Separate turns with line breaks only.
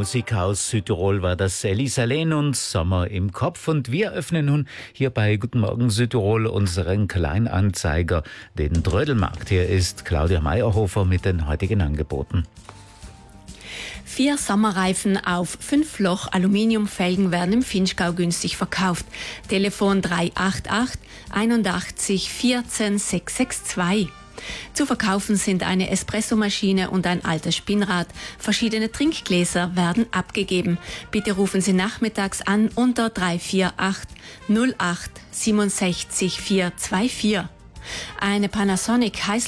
Musik aus Südtirol war das Elisa Lehn und Sommer im Kopf. Und wir öffnen nun hier bei Guten Morgen Südtirol unseren Kleinanzeiger, den Trödelmarkt. Hier ist Claudia Meyerhofer mit den heutigen Angeboten.
4 Sommerreifen auf 5-Loch Aluminiumfelgen werden im Vinschgau günstig verkauft. Telefon 388 81 14 662. Zu verkaufen sind eine Espressomaschine und ein altes Spinnrad. Verschiedene Trinkgläser werden abgegeben. Bitte rufen Sie nachmittags an unter 348 08 67 424. Eine Panasonic